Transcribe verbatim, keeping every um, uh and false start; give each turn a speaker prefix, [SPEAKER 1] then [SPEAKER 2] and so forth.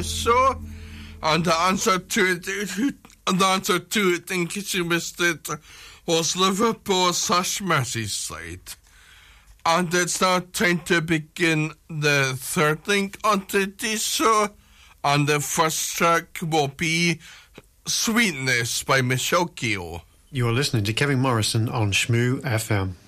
[SPEAKER 1] So, and the answer to it, the answer to it, in case you missed it, was Liverpool slash Merseyside. And it's now time to begin the third link on today's show, and the first track will be Sweetness by Michelle Keogh.
[SPEAKER 2] You're listening to Kevin Morrison on Shmoo F M.